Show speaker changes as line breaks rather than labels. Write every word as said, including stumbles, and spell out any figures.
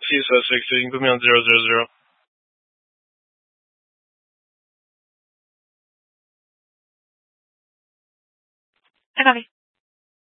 see you, suspect, so you can put me on zero zero zero.
I copy.